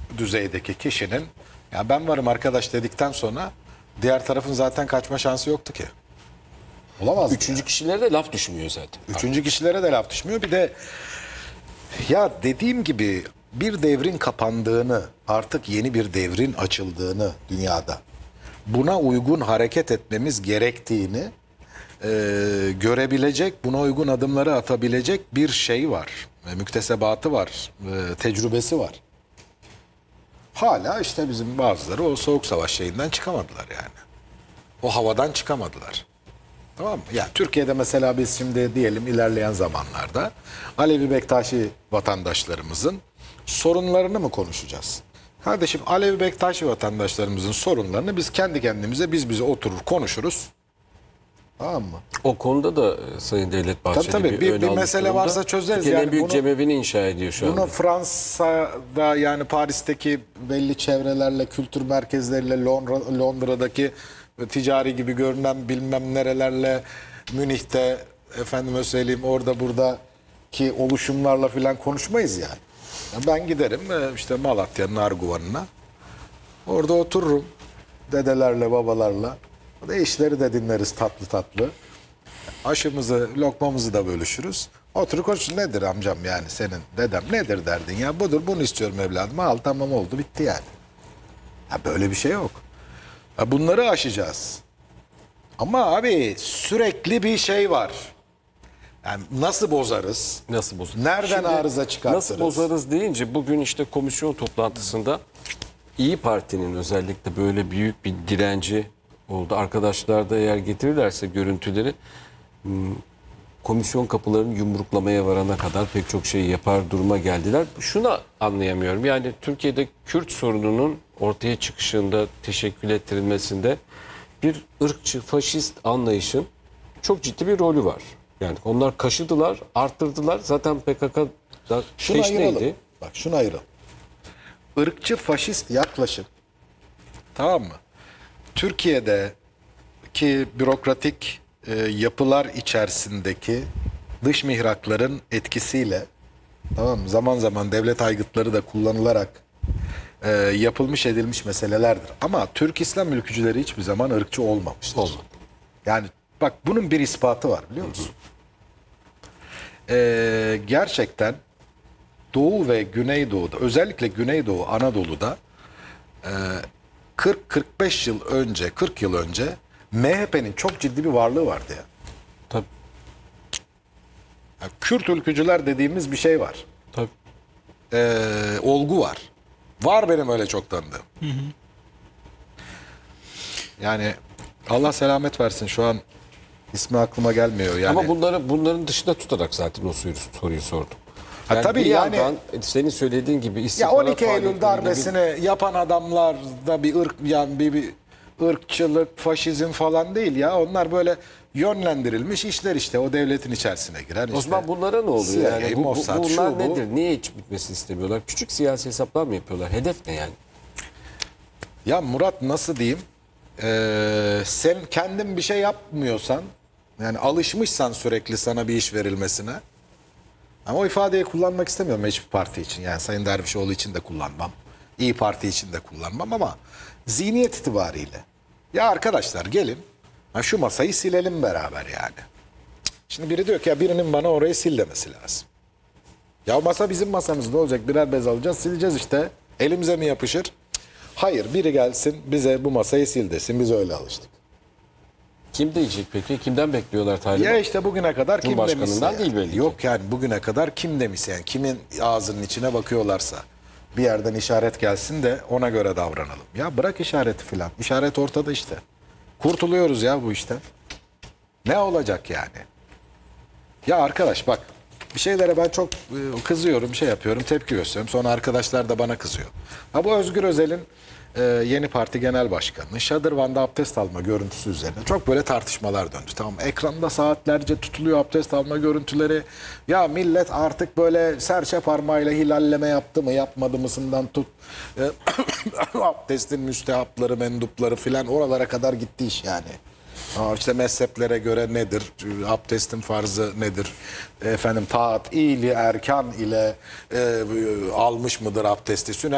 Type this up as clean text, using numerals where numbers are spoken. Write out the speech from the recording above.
düzeydeki kişinin ya ben varım arkadaş dedikten sonra diğer tarafın zaten kaçma şansı yoktu ki. Olamaz. Üçüncü kişilere de laf düşmüyor zaten. Üçüncü kişilere de laf düşmüyor. Bir de ya dediğim gibi bir devrin kapandığını, artık yeni bir devrin açıldığını dünyada, buna uygun hareket etmemiz gerektiğini görebilecek, buna uygun adımları atabilecek bir şey var. Müktesebatı var, tecrübesi var. Hala işte bizim bazıları o soğuk savaş şeyinden çıkamadılar yani. O havadan çıkamadılar. Tamam mı? Ya Türkiye'de mesela biz şimdi diyelim ilerleyen zamanlarda Alevi Bektaşi vatandaşlarımızın sorunlarını mı konuşacağız? Kardeşim Alevi Bektaşi vatandaşlarımızın sorunlarını biz kendi kendimize bize oturur konuşuruz. Tamam mı? O konuda da Sayın Devlet Bahçeli Tabii, bir almış mesele durumda. varsa çözeriz. Türkiye'nin Yani en büyük bunu- cemevini inşa ediyor şu Bunu anda. Fransa'da yani Paris'teki belli çevrelerle, kültür merkezleriyle, Londra'daki ticari gibi görünen bilmem nerelerle, Münih'te efendime söyleyeyim orada buradaki oluşumlarla falan konuşmayız yani. Ya ben giderim işte Malatya'nın Arguvan'ına. Orada otururum dedelerle, babalarla. Orada işleri de dinleriz tatlı tatlı. Aşımızı, lokmamızı da bölüşürüz. Oturup konuşuruz. Nedir amcam yani senin dedem nedir derdin ya budur bunu istiyorum evladım. Al tamam oldu bitti yani. Ya böyle bir şey yok. Ya bunları aşacağız. Ama abi sürekli bir şey var. Yani nasıl bozarız? Nasıl bozarız? Nereden arıza çıkartırız? Nasıl bozarız deyince bugün işte komisyon toplantısında İyi Parti'nin özellikle böyle büyük bir direnci oldu. Arkadaşlar da eğer getirirlerse görüntüleri komisyon kapılarını yumruklamaya varana kadar pek çok şey yapar duruma geldiler. Şunu anlayamıyorum. Yani Türkiye'de Kürt sorununun ortaya çıkışında, teşekkül ettirilmesinde bir ırkçı, faşist anlayışın çok ciddi bir rolü var. Yani onlar kaşıdılar, arttırdılar. Zaten PKK'da Şunu ayıralım. peşneydi. Bak şunu ayıralım. Irkçı faşist yaklaşım. Tamam mı? Türkiye'deki bürokratik yapılar içerisindeki dış mihrakların etkisiyle tamam mı? Zaman zaman devlet aygıtları da kullanılarak yapılmış edilmiş meselelerdir. Ama Türk İslam ülkücüleri hiçbir zaman ırkçı olmamıştır. Olmadı. Yani bak bunun bir ispatı var biliyor musun? Gerçekten Doğu ve Güneydoğu'da özellikle Güneydoğu Anadolu'da 40-45 yıl önce 40 yıl önce MHP'nin çok ciddi bir varlığı vardı ya. Tabii. Yani Kürt ülkücüler dediğimiz bir şey var. Tabii. Olgu var. Var benim öyle çok tanıdığım. Yani Allah selamet versin şu an ismi aklıma gelmiyor yani. Ama bunların dışında tutarak zaten o soruyu sordum. tabii bir yani- yandan senin söylediğin gibi Ya istihbarat 12 Eylül faaliyetleriyle darbesini yapan adamlar da bir ırk yani bir ırkçılık, faşizm falan değil ya. Onlar böyle yönlendirilmiş işler işte o devletin içerisine girer. O zaman bunlara ne oluyor? CIA, Yani Mossad, bunlar şu, bu. nedir? Niye hiç bitmesini istemiyorlar? Küçük siyasi hesaplar mı yapıyorlar? Hedef ne yani? Ya Murat nasıl diyeyim? Sen kendin bir şey yapmıyorsan yani alışmışsan sürekli sana bir iş verilmesine ama o ifadeyi kullanmak istemiyorum hiçbir parti için. Yani Sayın Dervişoğlu için de kullanmam. İyi Parti için de kullanmam ama zihniyet itibariyle. Ya arkadaşlar gelin ha şu masayı silelim beraber yani. Şimdi biri diyor ki ya birinin bana orayı sil demesi lazım. Ya masa bizim masamız ne olacak? Birer bez alacağız sileceğiz işte. Elimize mi yapışır? Cık. Hayır biri gelsin bize bu masayı sil desin. Biz öyle alıştık. Kim diyecek peki? Kimden bekliyorlar talimat? Ya işte bugüne kadar kim demişse. Cumhurbaşkanından değil belli ki. Yok yani bugüne kadar kim demişse yani kimin ağzının içine bakıyorlarsa bir yerden işaret gelsin de ona göre davranalım. Ya bırak işareti filan. İşaret ortada işte. Kurtuluyoruz ya bu işten. Ne olacak yani? Ya arkadaş bak bir şeylere ben çok kızıyorum, şey yapıyorum, tepki gösteriyorum. Sonra arkadaşlar da bana kızıyor. Ha bu Özgür Özel'in yeni parti genel başkanı Şadırvan'da abdest alma görüntüsü üzerine çok böyle tartışmalar döndü. Tamam ekranda saatlerce tutuluyor abdest alma görüntüleri. Ya millet artık böyle serçe parmağıyla hilalleme yaptı mı yapmadı mısından tut. Abdestin müstehapları, mendupları filan oralara kadar gitti iş yani. İşte mezheplere göre nedir? Abdestin farzı nedir? Efendim taat ili erkan ile almış mıdır abdesti?